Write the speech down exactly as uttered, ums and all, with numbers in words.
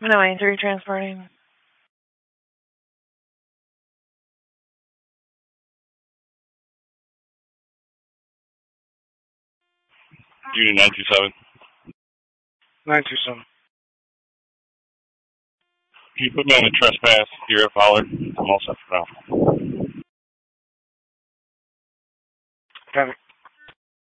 nine three transporting. Unit nine two seven. nine two seven. Can you put me on a trespass here at Pollard? I'm all set for now. Panic.